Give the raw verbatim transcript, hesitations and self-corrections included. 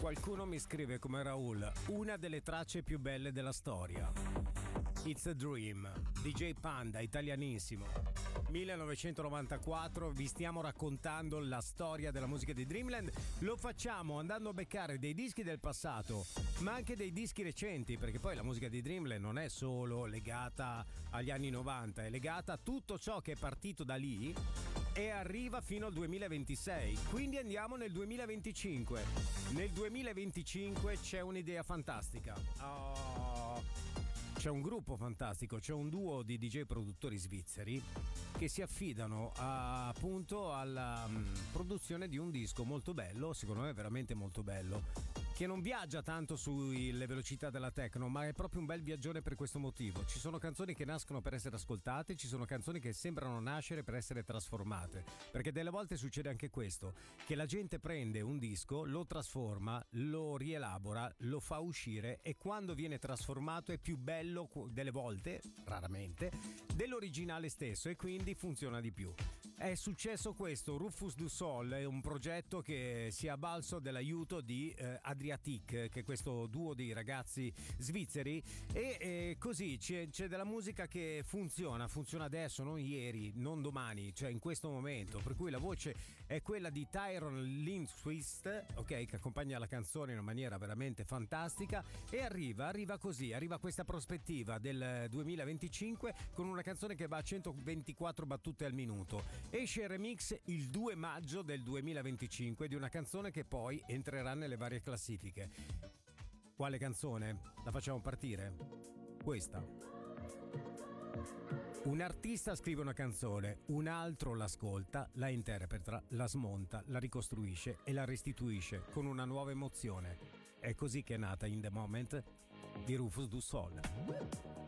Qualcuno mi scrive come Raul, una delle tracce più belle della storia. It's a Dream, D J Panda, italianissimo. millenovecentonovantaquattro, vi stiamo raccontando la storia della musica di Dreamland. Lo facciamo andando a beccare dei dischi del passato, ma anche dei dischi recenti, perché poi la musica di Dreamland non è solo legata agli anni novanta, è legata a tutto ciò che è partito da lì e arriva fino al duemilaventisei. Quindi andiamo nel duemilaventicinque. Nel duemilaventicinque c'è un'idea fantastica. Oh, c'è un gruppo fantastico, c'è un duo di D J produttori svizzeri che si affidano a, appunto alla um, produzione di un disco molto bello, secondo me veramente molto bello, che non viaggia tanto sulle velocità della techno, ma è proprio un bel viaggione per questo motivo. Ci sono canzoni che nascono per essere ascoltate, ci sono canzoni che sembrano nascere per essere trasformate, perché delle volte succede anche questo, che la gente prende un disco, lo trasforma, lo rielabora, lo fa uscire e quando viene trasformato è più bello delle volte, raramente, dell'originale stesso e quindi funziona di più. È successo questo. Rufus Du Sol è un progetto che si è avvalso dell'aiuto di eh, Adriatic, che è questo duo di ragazzi svizzeri, e eh, così c'è, c'è della musica che funziona, funziona adesso, non ieri, non domani, cioè in questo momento, per cui la voce è quella di Tyrone Lindquist, ok, che accompagna la canzone in una maniera veramente fantastica e arriva, arriva così, arriva questa prospettiva del duemilaventicinque con una canzone che va a centoventiquattro battute al minuto. Esce il remix il due maggio del duemilaventicinque di una canzone che poi entrerà nelle varie classifiche. Quale canzone? La facciamo partire? Questa. Un artista scrive una canzone, un altro l'ascolta, la interpreta, la smonta, la ricostruisce e la restituisce con una nuova emozione. È così che è nata In The Moment di Rufus Du Sol.